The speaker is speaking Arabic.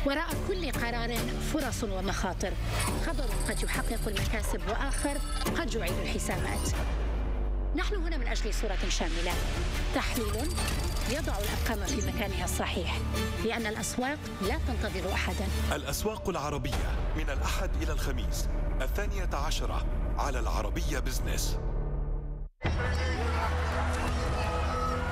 وراء كل قرار فرص ومخاطر، خبر قد يحقق المكاسب وآخر قد يعيد الحسابات. نحن هنا من أجل صورة شاملة، تحليل يضع الأرقام في مكانها الصحيح، لأن الأسواق لا تنتظر أحدا. الأسواق العربية من الأحد إلى الخميس 12:00 على العربية بزنس.